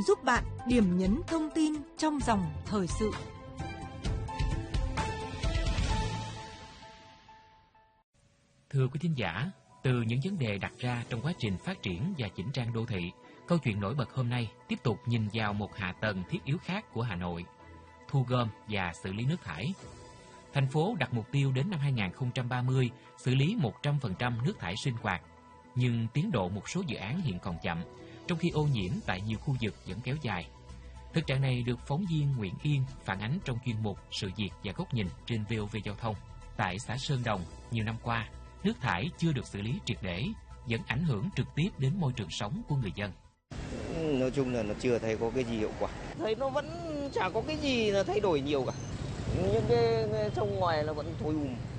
giúp bạn điểm nhấn thông tin trong dòng thời sự. Thưa quý thính giả, từ những vấn đề đặt ra trong quá trình phát triển và chỉnh trang đô thị, câu chuyện nổi bật hôm nay tiếp tục nhìn vào một hạ tầng thiết yếu khác của Hà Nội: thu gom và xử lý nước thải. Thành phố đặt mục tiêu đến năm 2030 xử lý 100% nước thải sinh hoạt, nhưng tiến độ một số dự án hiện còn chậm, trong khi ô nhiễm tại nhiều khu vực vẫn kéo dài. Thực trạng này được phóng viên Nguyễn Yên phản ánh trong chuyên mục Sự việc và góc nhìn trên VOV Giao thông. Tại xã Sơn Đồng, nhiều năm qua, nước thải chưa được xử lý triệt để, vẫn ảnh hưởng trực tiếp đến môi trường sống của người dân. Nói chung là nó chưa thấy có cái gì hiệu quả. Thấy nó vẫn chả có cái gì là thay đổi nhiều cả. Những cái sông ngoài là vẫn thối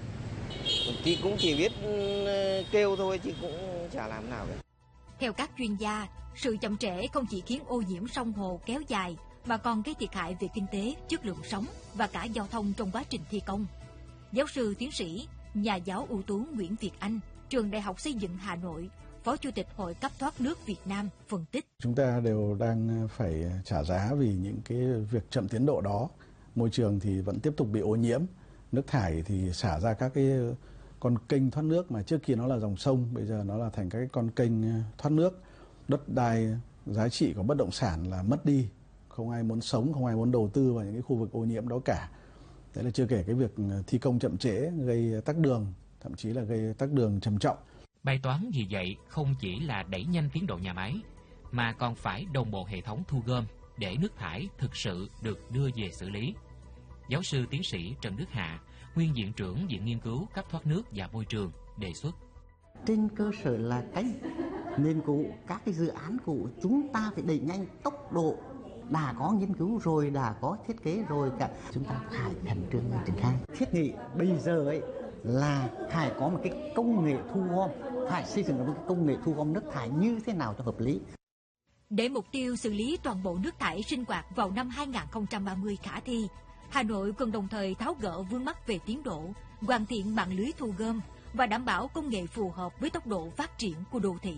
thì cũng chỉ biết kêu thôi chứ cũng chả làm nào cả. Theo các chuyên gia, sự chậm trễ không chỉ khiến ô nhiễm sông hồ kéo dài mà còn gây thiệt hại về kinh tế, chất lượng sống và cả giao thông trong quá trình thi công. Giáo sư tiến sĩ, nhà giáo ưu tú Nguyễn Việt Anh, Trường Đại học Xây dựng Hà Nội, Phó Chủ tịch Hội cấp thoát nước Việt Nam phân tích. Chúng ta đều đang phải trả giá vì những cái việc chậm tiến độ đó. Môi trường thì vẫn tiếp tục bị ô nhiễm, nước thải thì xả ra các cái con kênh thoát nước mà trước kia nó là dòng sông, bây giờ nó là thành các cái con kênh thoát nước. Đất đai, giá trị của bất động sản là mất đi, không ai muốn sống, không ai muốn đầu tư vào những cái khu vực ô nhiễm đó cả. Đấy là chưa kể cái việc thi công chậm trễ gây tắc đường, thậm chí là gây tắc đường trầm trọng. Bài toán vì vậy không chỉ là đẩy nhanh tiến độ nhà máy, mà còn phải đồng bộ hệ thống thu gom để nước thải thực sự được đưa về xử lý. Giáo sư tiến sĩ Trần Đức Hạ, nguyên viện trưởng Viện Nghiên cứu cấp thoát nước và môi trường, đề xuất. Trên cơ sở là cái nghiên cứu, các cái dự án cũ chúng ta phải đẩy nhanh tốc độ. Đã có nghiên cứu rồi, đã có thiết kế rồi cả, chúng ta phải khẩn trương triển khai. Thiết nghị bây giờ ấy là phải có một cái công nghệ thu gom, phải xây dựng một cái công nghệ thu gom nước thải như thế nào cho hợp lý. Để mục tiêu xử lý toàn bộ nước thải sinh hoạt vào năm 2030 khả thi, Hà Nội cần đồng thời tháo gỡ vướng mắc về tiến độ, hoàn thiện mạng lưới thu gom và đảm bảo công nghệ phù hợp với tốc độ phát triển của đô thị.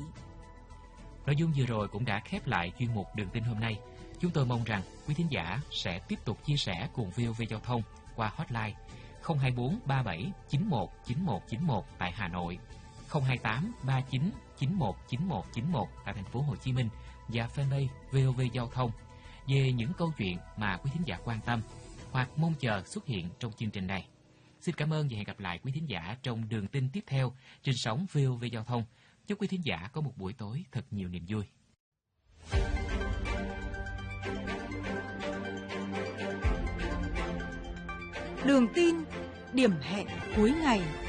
Nội dung vừa rồi cũng đã khép lại chuyên mục Đường tin hôm nay. Chúng tôi mong rằng quý thính giả sẽ tiếp tục chia sẻ cùng VOV Giao thông qua hotline 024 37 91 91 91 tại Hà Nội, 028 39 91 91 91 tại thành phố Hồ Chí Minh và fanpage VOV Giao thông về những câu chuyện mà quý thính giả quan tâm hoặc mong chờ xuất hiện trong chương trình này. Xin cảm ơn và hẹn gặp lại quý thính giả trong đường tin tiếp theo trên sóng VOV Giao thông. Chúc quý thính giả có một buổi tối thật nhiều niềm vui. Đường tin, điểm hẹn cuối ngày.